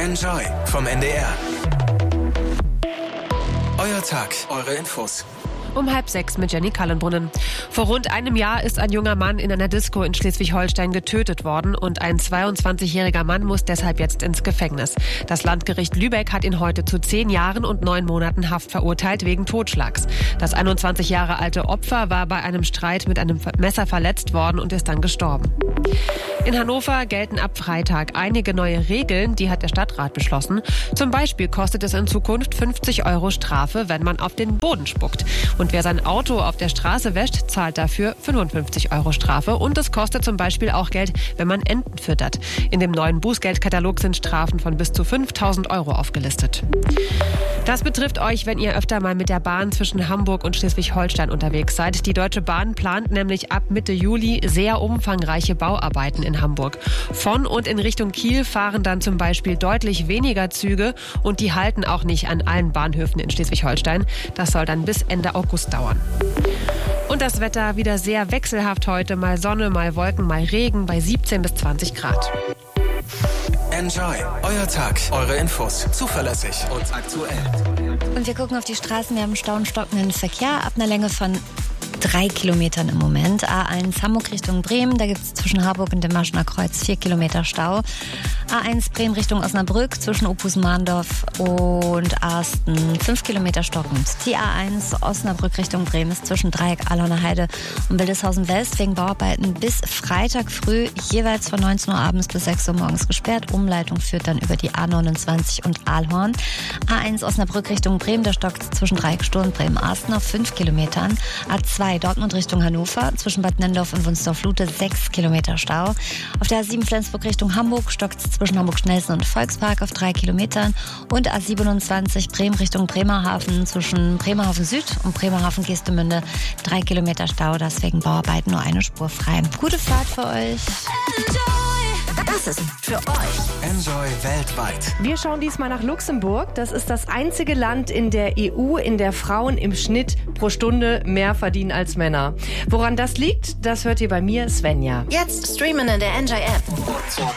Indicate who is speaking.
Speaker 1: Enjoy vom NDR. Euer Tag, eure Infos.
Speaker 2: Um 5:30 mit Jenny Kallenbrunnen. Vor rund einem Jahr ist ein junger Mann in einer Disco in Schleswig-Holstein getötet worden und ein 22-jähriger Mann muss deshalb jetzt ins Gefängnis. Das Landgericht Lübeck hat ihn heute zu 10 Jahren und 9 Monaten Haft verurteilt wegen Totschlags. Das 21 Jahre alte Opfer war bei einem Streit mit einem Messer verletzt worden und ist dann gestorben. In Hannover gelten ab Freitag einige neue Regeln, die hat der Stadtrat beschlossen. Zum Beispiel kostet es in Zukunft 50 € Strafe, wenn man auf den Boden spuckt. Und wer sein Auto auf der Straße wäscht, zahlt dafür 55 € Strafe. Und es kostet zum Beispiel auch Geld, wenn man Enten füttert. In dem neuen Bußgeldkatalog sind Strafen von bis zu 5.000 € aufgelistet. Das betrifft euch, wenn ihr öfter mal mit der Bahn zwischen Hamburg und Schleswig-Holstein unterwegs seid. Die Deutsche Bahn plant nämlich ab Mitte Juli sehr umfangreiche Bauarbeiten in Hamburg. Von und in Richtung Kiel fahren dann zum Beispiel deutlich weniger Züge und die halten auch nicht an allen Bahnhöfen in Schleswig-Holstein. Das soll dann bis Ende August dauern. Und das Wetter wieder sehr wechselhaft heute. Mal Sonne, mal Wolken, mal Regen bei 17 bis 20 Grad.
Speaker 1: Enjoy, euer Tag, eure Infos, zuverlässig und aktuell.
Speaker 3: Und wir gucken auf die Straßen, wir haben Stau und stockenden Verkehr ab einer Länge von 3 Kilometern im Moment. A1 Hamburg Richtung Bremen, da gibt es zwischen Harburg und dem Maschener Kreuz 4 Kilometer Stau. A1 Bremen Richtung Osnabrück zwischen Opus-Mahndorf und Arsten 5 Kilometer stockend. Die A1 Osnabrück Richtung Bremen ist zwischen Dreieck, Alhorner Heide und Wildeshausen West wegen Bauarbeiten bis Freitag früh jeweils von 19 Uhr abends bis 6 Uhr morgens gesperrt. Umleitung führt dann über die A29 und Aalhorn. A1 Osnabrück Richtung Bremen, der stockt zwischen Dreieck, Sturm, Bremen, Arsten auf 5 Kilometern. A2 Dortmund Richtung Hannover, zwischen Bad Nennendorf und Wunsdorf-Lute 6 Kilometer Stau. Auf der A7 Flensburg Richtung Hamburg stockt es zwischen Hamburg-Schnellsen und Volkspark auf 3 Kilometern. Und A27 Bremen Richtung Bremerhaven, zwischen Bremerhaven Süd und Bremerhaven-Geestemünde 3 Kilometer Stau. Deswegen Bauarbeiten, nur eine Spur frei. Gute Fahrt für euch.
Speaker 4: Das ist für euch.
Speaker 1: Enjoy weltweit.
Speaker 5: Wir schauen diesmal nach Luxemburg. Das ist das einzige Land in der EU, in der Frauen im Schnitt pro Stunde mehr verdienen als Männer. Woran das liegt, das hört ihr bei mir, Svenja.
Speaker 4: Jetzt streamen in der Enjoy App.
Speaker 1: Und zum